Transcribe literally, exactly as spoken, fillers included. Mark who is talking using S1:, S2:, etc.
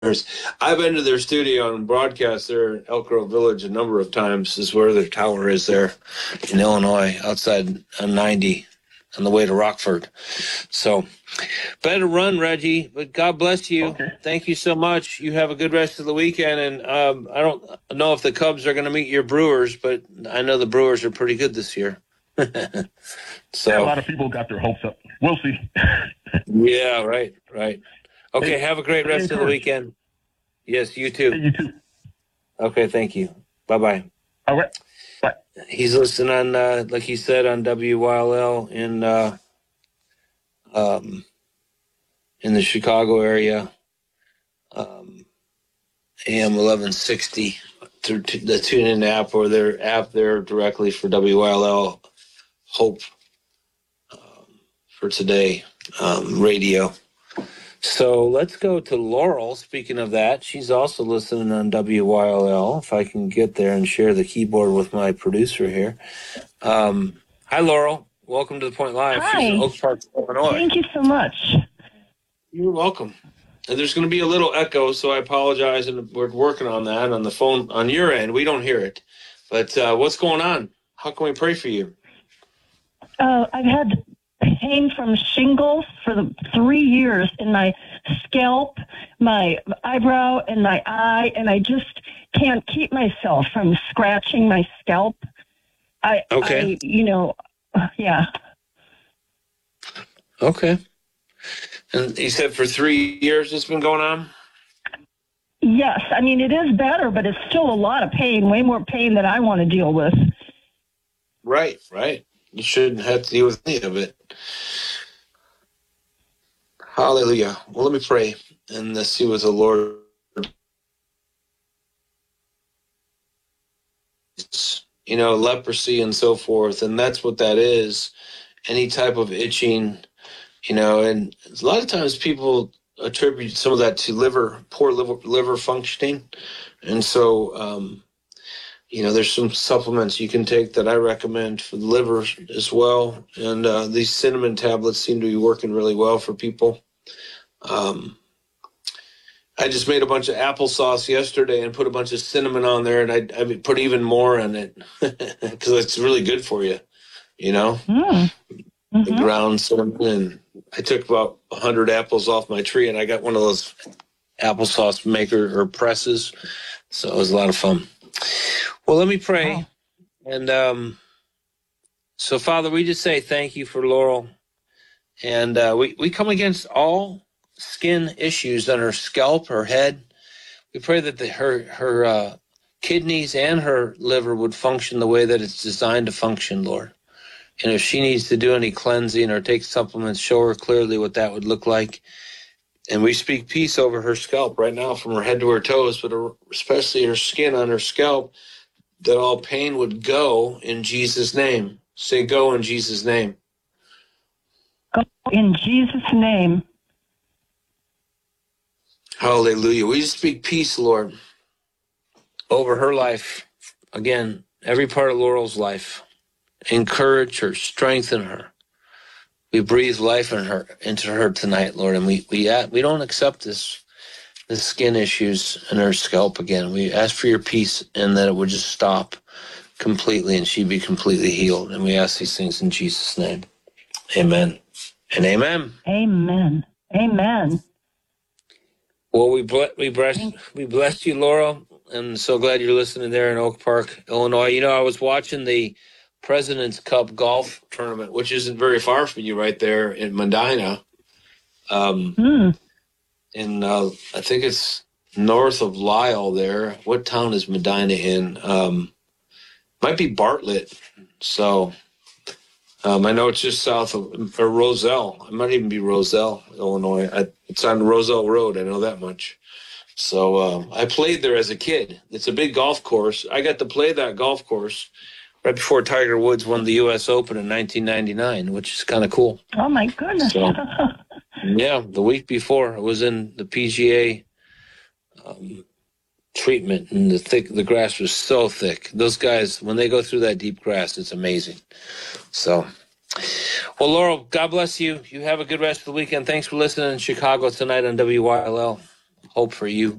S1: I've been to their studio and broadcast there in Elk Grove Village a number of times. This is where their tower is there in Illinois, outside on ninety on the way to Rockford. So better run, Reggie, but God bless you.
S2: Okay.
S1: Thank you so much. You have a good rest of the weekend. And um, I don't know if the Cubs are going to meet your Brewers, but I know the Brewers are pretty good this year. So
S2: yeah, a lot of people got their hopes up. We'll see.
S1: Yeah, right, right. Okay,
S2: Hey,
S1: have a great rest of the weekend. Yes, you too.
S2: Hey, you too.
S1: Okay, thank you. Bye-bye.
S2: All right. Bye.
S1: He's listening on, uh, like he said, on W Y L L in uh, um, in the Chicago area, um, A M eleven sixty through t- the TuneIn app or their app there directly for W Y L L Hope um, for today um, radio. So let's go to Laurel. Speaking of that, she's also listening on W Y L L. If I can get there and share the keyboard with my producer here. Um, hi, Laurel. Welcome to the Point Live.
S3: Hi.
S1: She's in Oak Park, Illinois.
S3: Thank you so much.
S1: You're welcome. And there's going to be a little echo, so I apologize. And we're working on that on the phone on your end. We don't hear it. But uh, what's going on? How can we pray for you?
S3: Uh, I've had pain from shingles for the three years in my scalp, my eyebrow, and my eye, and I just can't keep myself from scratching my scalp. I,
S1: Okay.
S3: I, you know, yeah.
S1: Okay. And you said for three years it's been going on?
S3: Yes, I mean, it is better, but it's still a lot of pain, way more pain than I want to deal with.
S1: Right, right. You shouldn't have to deal with any of it. Hallelujah. Well, let me pray and let's see what the Lord is. You know, leprosy and so forth, and that's what that is. Any type of itching, you know, and a lot of times people attribute some of that to liver, poor liver, liver functioning. And so, um, you know, there's some supplements you can take that I recommend for the liver as well. And uh, these cinnamon tablets seem to be working really well for people. Um, I just made a bunch of applesauce yesterday and put a bunch of cinnamon on there, and I, I put even more in it because it's really good for you, you know,
S3: Mm. Mm-hmm.
S1: the ground cinnamon. And I took about one hundred apples off my tree, and I got one of those applesauce maker or presses. So it was a lot of fun. Well, let me pray.
S3: Wow.
S1: And um, so, Father, we just say thank you for Laurel. And uh, we, we come against all skin issues on her scalp, her head. We pray that the, her, her uh, kidneys and her liver would function the way that it's designed to function, Lord. And if she needs to do any cleansing or take supplements, show her clearly what that would look like. And we speak peace over her scalp right now from her head to her toes, but especially her skin on her scalp, that all pain would go in Jesus' name. Say go in Jesus' name.
S3: Go in Jesus' name.
S1: Hallelujah. We just speak peace, Lord, over her life. Again, every part of Laurel's life. Encourage her, strengthen her. We breathe life in her, into her tonight, Lord, and we we we don't accept this, this skin issues in her scalp again. We ask for your peace and that it would just stop completely and she'd be completely healed. And we ask these things in Jesus' name. Amen and amen.
S3: Amen. Amen.
S1: Well, we ble- we bless we bless you, Laurel, and so glad you're listening there in Oak Park, Illinois. You know, I was watching the President's Cup golf tournament, which isn't very far from you, right there in Medina. Um,
S3: Mm.
S1: in uh, I think it's north of Lisle. There, what town is Medina in? Um, might be Bartlett. So um, I know it's just south of or Roselle. It might even be Roselle, Illinois. I, it's on Roselle Road. I know that much. So uh, I played there as a kid. It's a big golf course. I got to play that golf course right before Tiger Woods won the U S Open in nineteen ninety-nine, which is kind of cool.
S3: Oh, my goodness.
S1: So, yeah, the week before it was in the P G A um, treatment, and the thick the grass was so thick. Those guys, when they go through that deep grass, it's amazing. So, well, Laurel, God bless you. You have a good rest of the weekend. Thanks for listening in Chicago tonight on W Y L L. hope for you.